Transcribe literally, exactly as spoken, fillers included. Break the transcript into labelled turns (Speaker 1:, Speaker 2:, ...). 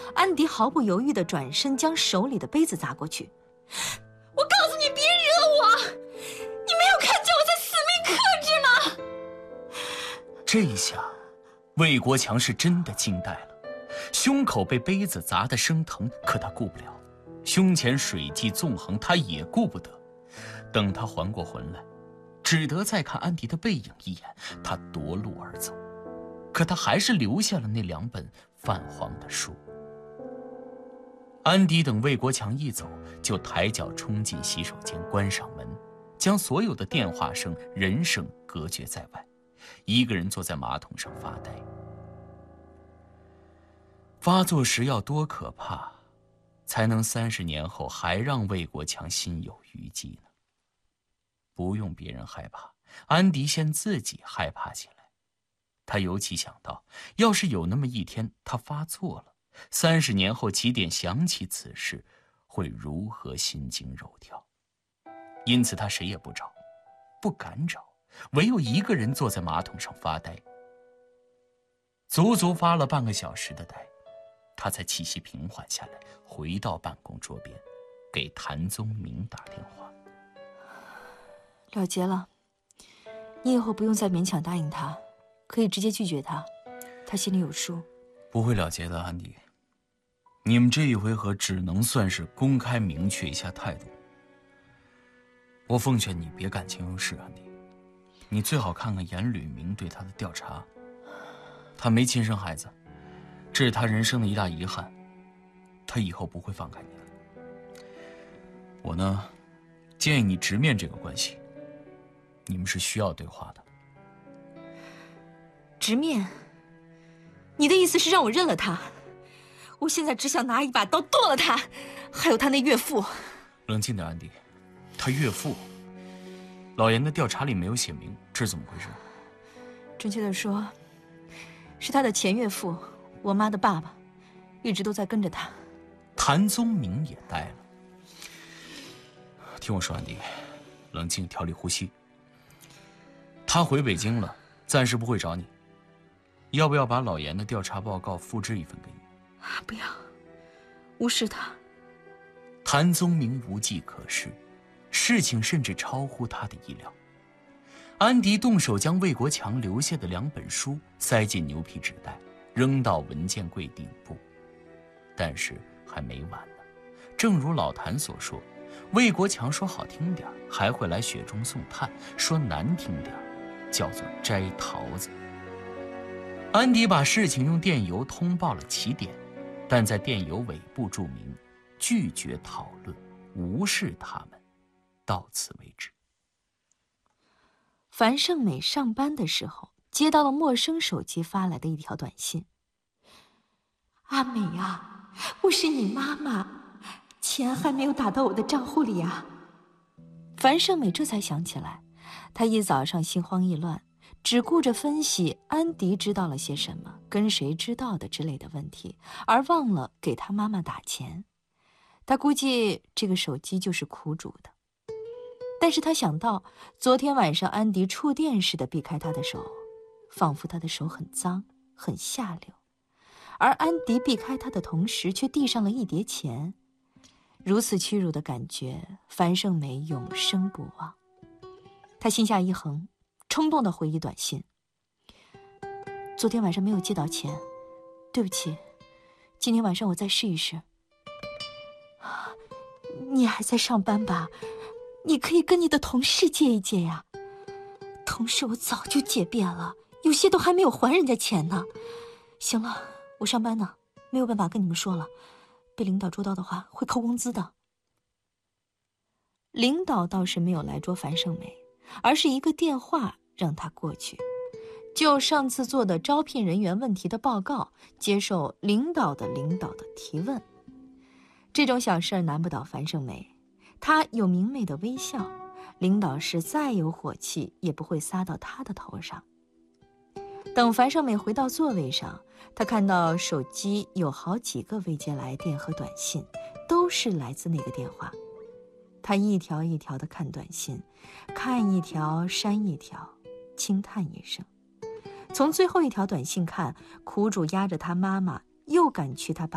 Speaker 1: 安迪毫不犹豫地转身将手里的杯子砸过去。我告诉你，别惹我！你没有看见我在死命克制吗？
Speaker 2: 这一下，魏国强是真的惊呆了，胸口被杯子砸得生疼，可他顾不了；胸前水迹纵横，他也顾不得。等他缓过魂来，只得再看安迪的背影一眼，他夺路而走。可他还是留下了那两本泛黄的书。安迪等魏国强一走，就抬脚冲进洗手间，关上门，将所有的电话声、人声隔绝在外，一个人坐在马桶上发呆。发作时要多可怕，才能三十年后还让魏国强心有余悸呢？不用别人害怕，安迪先自己害怕起来。他尤其想到，要是有那么一天他发作了，三十年后起点想起此事，会如何心惊肉跳。因此他谁也不找，不敢找，唯有一个人坐在马桶上发呆。足足发了半个小时的呆，他才气息平缓下来，回到办公桌边，给谭宗明打电话。
Speaker 1: 了结了，你以后不用再勉强答应他，可以直接拒绝他，他心里有数。
Speaker 2: 不会了结的，安迪。你们这一回合只能算是公开明确一下态度。我奉劝你别感情用事，安迪。你最好看看严吕明对他的调查。他没亲生孩子，这是他人生的一大遗憾。他以后不会放开你的。我呢，建议你直面这个关系。你们是需要对话的。
Speaker 1: 直面？你的意思是让我认了他？我现在只想拿一把刀剁了他，还有他那岳父。
Speaker 2: 冷静点，安迪。他岳父，老严的调查里没有写明，这是怎么回事？
Speaker 1: 准确的说，是他的前岳父，我妈的爸爸，一直都在跟着他。
Speaker 2: 谭宗明也呆了。听我说，安迪，冷静，调理呼吸。他回北京了，暂时不会找你。要不要把老严的调查报告复制一份给你？
Speaker 1: 不要，无视他。
Speaker 2: 谭宗明无计可施，事情甚至超乎他的意料。安迪动手将魏国强留下的两本书塞进牛皮纸袋，扔到文件柜顶部。但是还没完呢，正如老谭所说，魏国强说好听点还会来雪中送炭，说难听点叫做摘桃子。安迪把事情用电邮通报了起点，但在电邮尾部注明拒绝讨论，无视他们，到此为止。
Speaker 1: 樊胜美上班的时候接到了陌生手机发来的一条短信：阿美啊，我是你妈妈，钱还没有打到我的账户里啊。樊胜美这才想起来，她一早上心慌意乱，只顾着分析安迪知道了些什么，跟谁知道的之类的问题，而忘了给他妈妈打钱。他估计这个手机就是苦主的，但是他想到昨天晚上安迪触电似的避开他的手，仿佛他的手很脏很下流，而安迪避开他的同时却递上了一叠钱。如此屈辱的感觉，樊胜美永生不忘。他心下一横，冲动地回一短信：昨天晚上没有借到钱，对不起，今天晚上我再试一试。你还在上班吧？你可以跟你的同事借一借呀。同事我早就借遍了，有些都还没有还人家钱呢。行了，我上班呢，没有办法跟你们说了，被领导捉到的话会扣工资的。领导倒是没有来捉樊胜美，而是一个电话让他过去，就上次做的招聘人员问题的报告，接受领导的领导的提问。这种小事儿难不倒樊胜美，她有明媚的微笑，领导是再有火气也不会撒到她的头上。等樊胜美回到座位上，她看到手机有好几个未接来电和短信，都是来自那个电话。她一条一条的看短信，看一条删一条，轻叹一声。从最后一条短信看，苦主押着她妈妈又赶去她爸